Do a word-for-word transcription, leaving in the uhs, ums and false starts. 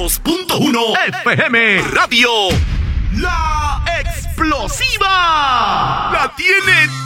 dos punto uno F M Radio La Explosiva. La tiene